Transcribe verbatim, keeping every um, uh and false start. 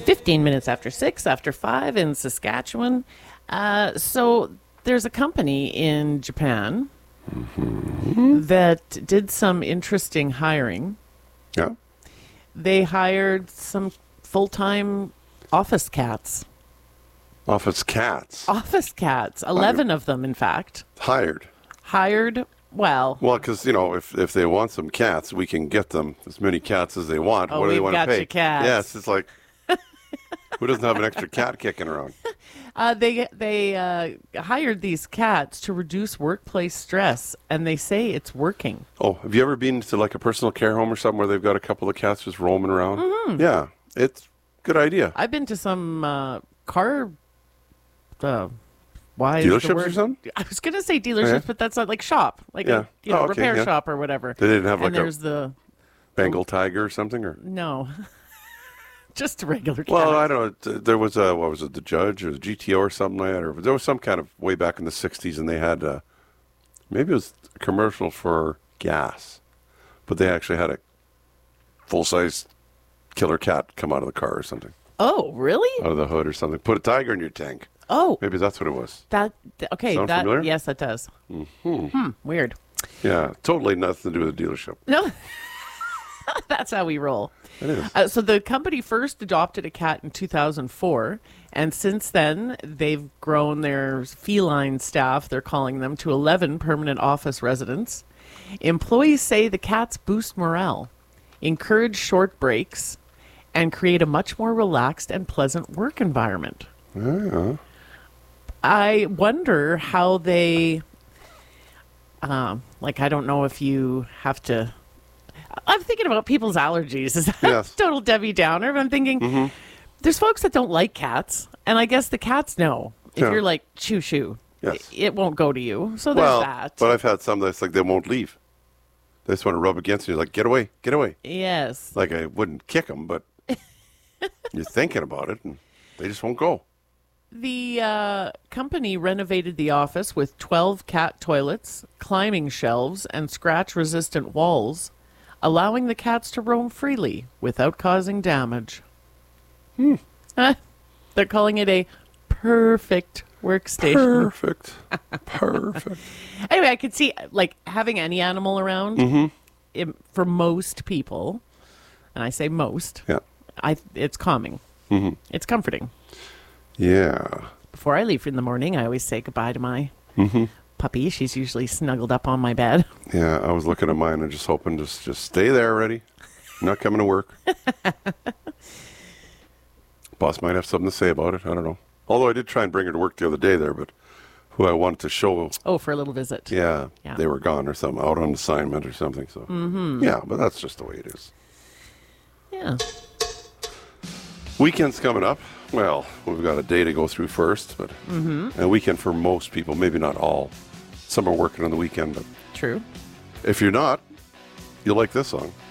fifteen minutes after six, after five in Saskatchewan. Uh, so there's a company in Japan mm-hmm. that did some interesting hiring. Yeah. They hired some full-time office cats. Office cats? Office cats. eleven of them, in fact. Hired? Hired, well... Well, because, you know, if if they want some cats, we can get them as many cats as they want. Oh, what do they we've want got to pay? you cats. Yes, it's like, who doesn't have an extra cat kicking around? Uh, they they uh, hired these cats to reduce workplace stress, and they say it's working. Oh, have you ever been to like a personal care home or something where they've got a couple of cats just roaming around? Mm-hmm. Yeah, it's a good idea. I've been to some uh, car... Uh, why dealerships is the word, or something? I was going to say dealerships, yeah. but that's not like shop, like yeah. a you know, oh, okay, repair yeah. shop or whatever. They didn't have like and there's a the Bengal tiger or something, or no, just a regular cat. Well, I don't know. There was a what was it, the Judge or the G T O or something like that, or there was some kind of way back in the sixties, and they had uh, maybe it was a commercial for gas, but they actually had a full size killer cat come out of the car or something. Oh, really? Out of the hood or something. Put a tiger in your tank. Oh, maybe that's what it was. That okay? Sound that familiar? yes, that does. Mm-hmm. Hmm, weird. Yeah, totally nothing to do with the dealership. No, that's how we roll. It is. Uh, so the company first adopted a cat in two thousand four, and since then they've grown their feline staff. They're calling them to eleven permanent office residents. Employees say the cats boost morale, encourage short breaks, and create a much more relaxed and pleasant work environment. Yeah. I wonder how they, um, like, I don't know if you have to, I'm thinking about people's allergies. Is that Yes. total Debbie Downer? But I'm thinking, mm-hmm. there's folks that don't like cats, and I guess the cats know. If Yeah. you're like, shoo shoo, Yes. it won't go to you. So there's Well, that. but I've had some that's like they won't leave. They just want to rub against you, like, get away, get away. Yes. Like, I wouldn't kick them, but you're thinking about it, and they just won't go. The uh, company renovated the office with twelve cat toilets, climbing shelves, and scratch-resistant walls, allowing the cats to roam freely without causing damage. Hmm. Uh, they're calling it a perfect workstation. Perfect. Perfect. Anyway, I could see, like, having any animal around, mm-hmm. it, for most people, and I say most, Yeah. I it's calming. Mm-hmm. It's comforting. Yeah. Before I leave in the morning, I always say goodbye to my mm-hmm. puppy. She's usually snuggled up on my bed. Yeah, I was looking at mine and just hoping just just stay there already. I'm not coming to work. Boss might have something to say about it. I don't know. Although I did try and bring her to work the other day there, but who I wanted to show, Oh, for a little visit. yeah, Yeah. they were gone or something, out on assignment or something. So, Mm-hmm. yeah, but that's just the way it is. Yeah. Weekend's coming up. Well, we've got a day to go through first, but Mm-hmm. a weekend for most people, maybe not all. Some are working on the weekend, but True. if you're not, you'll like this song.